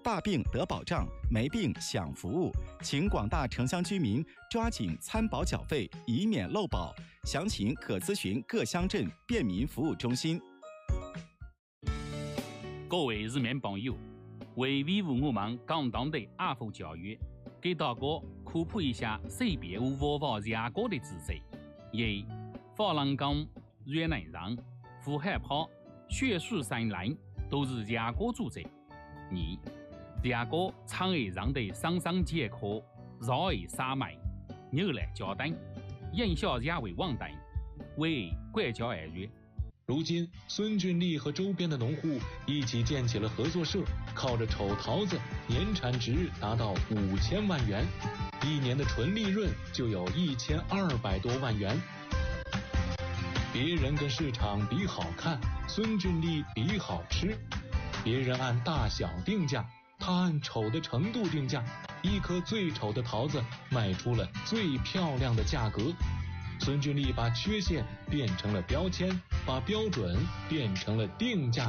大病得保障，没病享服务，请广大城乡居民抓紧参保缴费，以免漏保。详情可咨询各乡镇便民服务中心。 各位市民朋友，为维护我们广东的爱护教育，给大家科普一下识别无法牙膏的姿势：一、珐琅钢、软内让、腹害怕、血水散乱都是牙膏组织。二、牙膏长而让得上上结壳，绕而撒埋，扭来夹单，眼下牙为忘单，为管教而弱。 如今，孙俊利和周边的农户一起建起了合作社，靠着丑桃子，年产值达到5000万元，1年的纯利润就有1200多万元。别人跟市场比好看，孙俊利比好吃。别人按大小定价，他按丑的程度定价，一颗最丑的桃子卖出了最漂亮的价格。孙俊利把缺陷变成了标签，把标准变成了定价